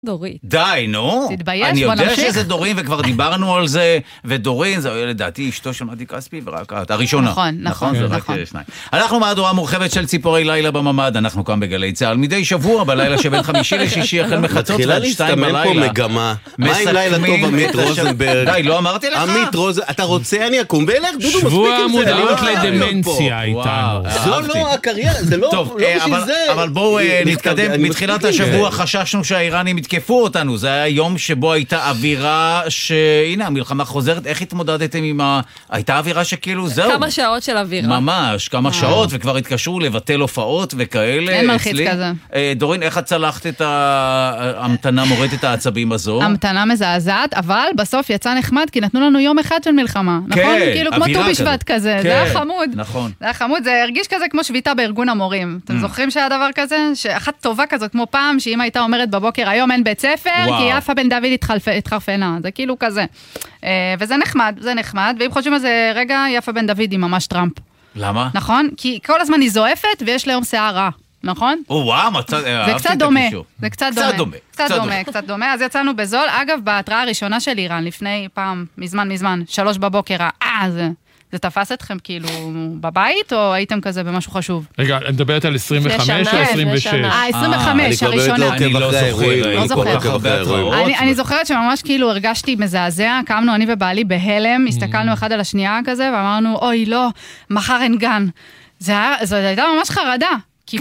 דורית. די, נו. תתבייש, אני בוא יודע נמשיך. שזה דורין, וכבר דיברנו על זה, ודורין, זה לדעתי אשתו של מתי כספי, ורק את, הראשונה. נכון, זה רק שניים. אנחנו מהדורה מורחבת של ציפורי לילה בממד, אנחנו כאן בגלי צהל מדי שבוע, בלילה שבין חמישי לשישי, החל מחצות ועד 2 בלילה. מתחילה להסתמן פה מגמה. מה עם לילה טוב עמית רוזנברג? די, לא אמרתי לך? עמית רוזנברג, אתה רוצה, אני אקום ואלך, דודו מספיק עם זה. שבוע מודעות לדמנציה איתנו. זו לא הקריירה, זה לא בשביל זה. אבל בואו נתקדם. מתחילת השבוע חששנו שהאיראנים יתקפו אותנו. זה היה יום שבו הייתה אווירה שהנה, המלחמה חוזרת. איך התמודדתם עם הייתה אווירה שכאילו זהו. כמה שעות של אווירה. ממש, כמה שעות, וכבר התקשרו לבטל הופעות וכאלה. אין מלחיץ כזה. דורין, איך את צלחת את ההמתנה מורדת העצבים הזו? המתנה מזעזעת, אבל בסוף יצא נחמד, כי נתנו לנו יום אחד של מלחמה. נכון? כאילו כמו ט"ו בשבט כזה. זה היה חמוד. נכון. זה היה חמוד, זה הרגיש כזה כמו שביתה בארגון המורים. אתם זוכרים שהיה דבר כזה? שאחת טובה כזאת, כמו פעם, שאמא הייתה אומרת בבוקר, היום אין בית ספר, כי יפה בן דוד התחרפנה. זה כאילו כזה. וזה נחמד, זה נחמד. ואם חושבים על זה, רגע, יפה בן דוד היא ממש טראמפ. למה? נכון? כי כל הזמן היא זועפת, ויש לה יום שיער רע. נכון? וואו, זה קצת דומה. זה קצת דומה. אז יצאנו בזול. אגב, בהתראה הראשונה של איראן, לפני פעם, מזמן, 3 בבוקר, זה תפס אתכם כאילו בבית, או הייתם כזה במשהו חשוב? רגע, אני מדברת על 25 או 26? 25, הראשונה. אני לא זוכר. אני זוכרת שממש כאילו הרגשתי מזעזע, קמנו אני ובעלי בהלם, הסתכלנו אחד על השנייה כזה, ואמרנו, אוי לא, מחר אין גן. זו הייתה ממש חרדה. כי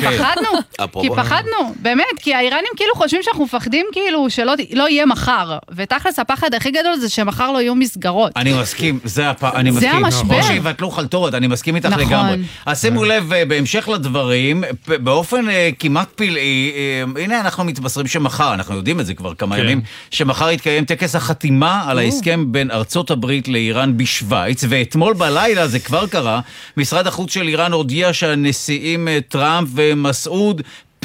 פחדנו, באמת, כי האיראנים כאילו חושבים שאנחנו מפחדים כאילו שלא יהיה מחר, ותכלס הפחד הכי גדול זה שמחר לא יהיו מסגרות. אני מסכים, זה המשבר. או שיבטלו חלטורות, אני מסכים איתך לגמרי. אז שימו לב, בהמשך לדברים, באופן כמעט פלאי, הנה אנחנו מתבשרים שמחר, אנחנו יודעים את זה כבר כמה ימים, שמחר יתקיים טקס החתימה על ההסכם בין ארצות הברית לאיראן בשוויץ, ואתמול בלילה זה כבר קרה, משרד החוץ של איראן הודיע שהנשיאים טראמפ ומסעוד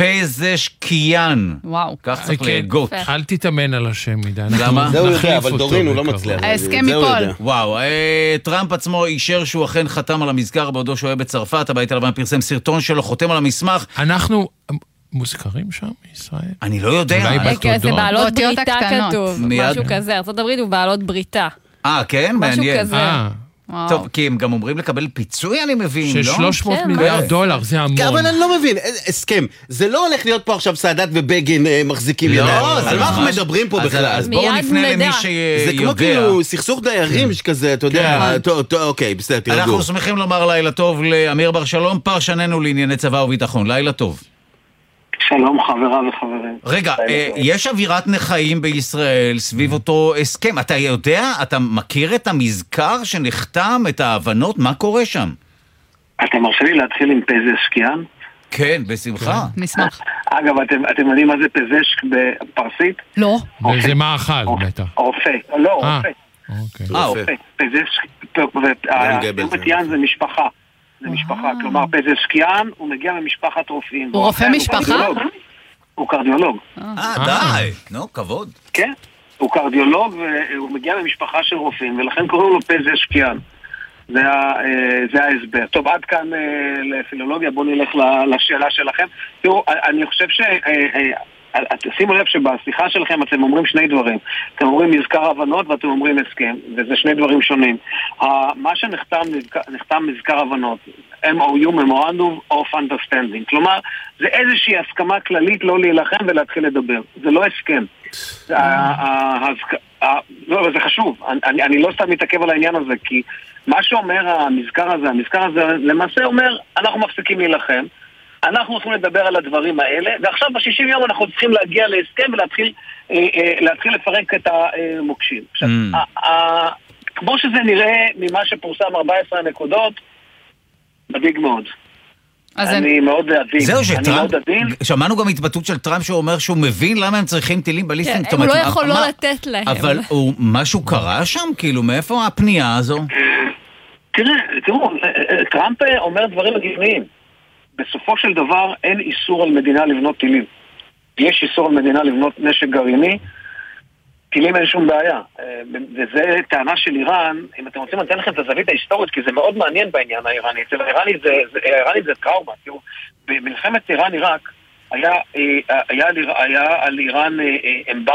פזשקיאן. וואו. כך צריך להגות. אל תתאמן על השם מדי. למה? זהו יודע, אבל דורין הוא לא מצליח. ההסכם מכל. וואו, טראמפ עצמו אישר שהוא אכן חתם על המסגר בעודו שהוא היה בצרפת, הבית הלבן פרסם סרטון שלו, חותם על המסמך. אנחנו מוזכרים שם בישראל? אני לא יודע. זה בעלות בריתה כתוב. משהו כזה, ארצות הברית הוא בעלות בריתה. כן? מעניין. משהו כזה. טוב, כי הם גם אומרים לקבל פיצוי, אני מבין, לא? ש$300 מיליארד, זה המון. אבל אני לא מבין, הסכם. זה לא הולך להיות פה עכשיו סעדת ובגין מחזיקים ידיים. על מה אנחנו מדברים פה בכלל? אז בואו נפנה למי שיודע. זה כמו כאילו סכסוך דיירים שכזה, אתה יודע. אוקיי, בסדר, תרגעו. אנחנו שמחים לומר לילה טוב לאמיר בר שלום, פרשננו לענייני צבא וביטחון. לילה טוב. שלום חברה וחברים. רגע, יש אווירת נחיים בישראל סביב אותו הסכם. אתה יודע, אתה מכיר את המזכר שנחתם, את ההבנות, מה קורה שם? אתה מרשה לי להתחיל עם פזשקיאן? כן, בשמחה. נשמח. אגב, אתם יודעים מה זה פזשק בפרסית? לא. זה מאכל, בטח. רופא. לא, רופא. רופא. פזשק, ופתיין זה משפחה. זה משפחה, כלומר פזשקיאן הוא מגיע ממשפחת רופאים. הוא רופא משפחה? הוא קרדיולוג. די, נו, כבוד. כן, הוא קרדיולוג והוא מגיע ממשפחה של רופאים, ולכן קוראים לו פזשקיאן. זה ההסבר. טוב, עד כאן לפילולוגיה, בואו נלך לשאלה שלכם. תראו, אני חושב שישימו לב שבשיחה שלכם אתם אומרים שני דברים. אתם אומרים מזכר הבנות ואתם אומרים הסכם, וזה שני דברים שונים. מה שנחתם מזכר הבנות, MOU, Memorandum of Understanding. כלומר, זה איזושהי הסכמה כללית לא להילחם ולהתחיל לדבר. זה לא הסכם. לא, זה חשוב. אני לא סתם מתעכב על העניין הזה, כי מה שאומר המזכר הזה למעשה אומר, אנחנו מפסיקים להילחם, אנחנו הולכים לדבר על הדברים האלה, ועכשיו ב-60 יום אנחנו צריכים להגיע להסכם ולהתחיל לפרק את המוקשים. עכשיו, כמו שזה נראה ממה שפורסם 14 נקודות, מדאיג מאוד. אני מאוד עדין. זהו שטראמפ, שמענו גם התבטאות של טראמפ שהוא אומר שהוא מבין למה הם צריכים טילים בליסטיים. הוא לא יכול לא לתת להם. אבל משהו קרה שם? כאילו, מאיפה הפנייה הזו? תראו, טראמפ אומר דברים הגיוניים. בסופו של דבר אין איסור על מדינה לבנות טילים. יש איסור על מדינה לבנות נשק גרעיני, טילים אין שום בעיה. וזה טענה של איראן, אם אתם רוצים לתת לכם את הזווית ההיסטורית, כי זה מאוד מעניין בעניין האיראני. אצל האיראני זה טראומה. תראו, במלחמת איראן-עיראק, היה על איראן אמברגו